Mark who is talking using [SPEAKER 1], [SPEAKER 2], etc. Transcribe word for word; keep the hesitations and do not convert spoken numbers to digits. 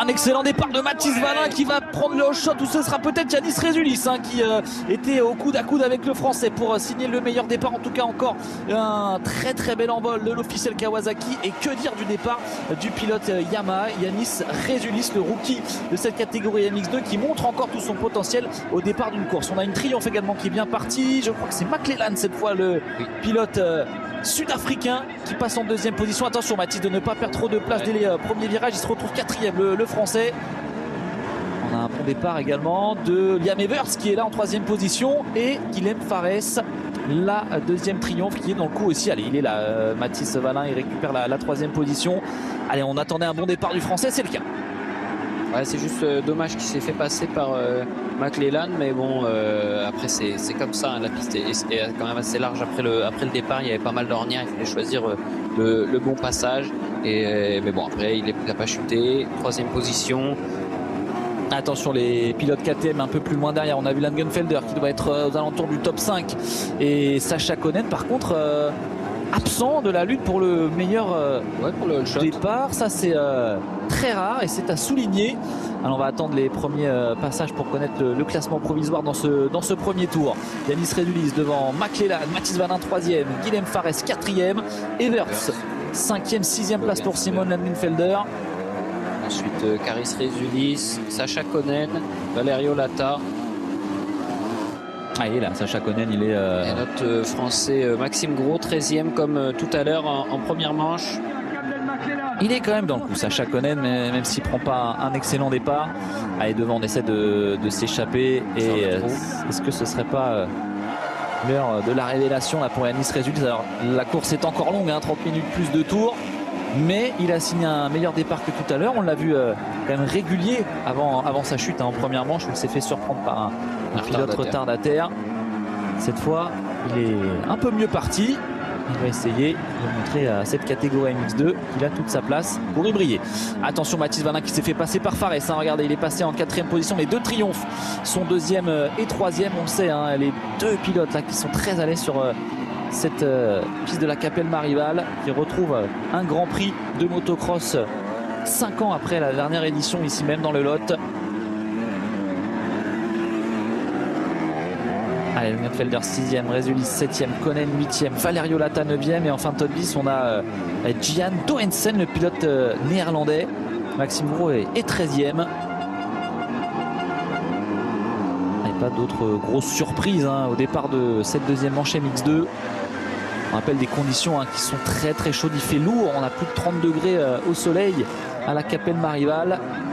[SPEAKER 1] Un excellent départ de Mathis Valin qui va prendre le shot, ou ce sera peut-être Yanis Rézulis hein, qui euh, était au coude à coude avec le Français pour euh, signer le meilleur départ. En tout cas encore un très très bel envol de l'officiel Kawasaki. Et que dire du départ du pilote euh, Yamaha, Yanis Rézulis, le rookie de cette catégorie M X deux, qui montre encore tout son potentiel au départ d'une course. On a une triomphe également qui est bien partie. Je crois que c'est McClellan cette fois, le pilote euh, sud-africain, qui passe en deuxième position. Attention Mathis de ne pas perdre trop de place dès les euh, premiers virages. Il se retrouve quatrième, le, le français. On a un bon départ également de Liam Evers qui est là en troisième position, et Guilhem Fares, la deuxième triomphe, qui est dans le coup aussi. Allez, il est là, euh, Mathis Valin, il récupère la, la troisième position. Allez, on attendait un bon départ du français, c'est le cas.
[SPEAKER 2] Ouais, c'est juste euh, dommage qu'il s'est fait passer par euh, McClellan, mais bon, euh, après c'est comme ça, hein, la piste est, est quand même assez large après le, après le départ. Il y avait pas mal d'ornières, il fallait choisir euh, le, le bon passage, et, euh, mais bon, après il n'a pas chuté. Troisième position.
[SPEAKER 1] Attention les pilotes K T M un peu plus loin derrière. On a vu Langenfelder qui doit être aux alentours du top cinq, et Sacha Konen par contre euh, absent de la lutte pour le meilleur euh,
[SPEAKER 2] ouais, pour le
[SPEAKER 1] départ. Ça c'est euh, très rare et c'est à souligner. Alors on va attendre les premiers euh, passages pour connaître le, le classement provisoire dans ce, dans ce premier tour. Yanis Rézulis devant McClellan, Mathis Valin troisième, Guilhem Fares quatrième, Evers cinquième, sixième place pour Simon Langenfelder.
[SPEAKER 2] Ensuite, euh, Caris Rézulis, Sacha Konen, Valerio Lata.
[SPEAKER 1] Ah, il est là, Sacha Konen, il est... Euh...
[SPEAKER 2] Et notre euh, français euh, Maxime Gros, treizième comme euh, tout à l'heure en, en première manche.
[SPEAKER 1] Il est quand même dans le coup, Sacha Konen, mais même s'il ne prend pas un, un excellent départ. Allez, devant, on essaie de, de s'échapper. Et euh, est-ce que ce ne serait pas euh, l'heure de la révélation là, pour Yanis Rézulis? Alors, la course est encore longue, hein, trente minutes plus de tours. Mais il a signé un meilleur départ que tout à l'heure. On l'a vu euh, quand même régulier avant, avant sa chute hein, en première manche, où il s'est fait surprendre par un, un, un pilote retardataire. Cette fois, il est un peu mieux parti. Il va essayer de montrer à cette catégorie M X deux qu'il a toute sa place pour y briller. Attention Mathis Valin qui s'est fait passer par Fares. Hein, regardez, il est passé en quatrième position. Les deux triomphes sont deuxième et troisième. On le sait, hein, les deux pilotes là qui sont très à l'aise sur... Euh, cette euh, piste de la Capelle Marival, qui retrouve euh, un grand prix de motocross cinq ans après la dernière édition ici même dans le Lot. Allez, Langenfelder sixième, Rézulis septième, Konen huitième, Valerio Lata neuvième, et enfin top dix on a euh, Gian Doensen, le pilote euh, néerlandais. Maxime Gros est, est treizième. Pas d'autres grosses surprises hein, au départ de cette deuxième manche M X deux. On rappelle des conditions hein, qui sont très très chaudes, il fait lourd, on a plus de trente degrés euh, au soleil à la Capelle Marival.